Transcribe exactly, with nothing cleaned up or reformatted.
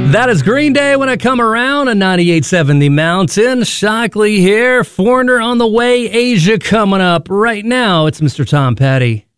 That is Green Day When I Come Around on ninety-eight point seven The Mountain. Shockley here. Foreigner on the way. Asia coming up right now. It's Mister Tom Petty.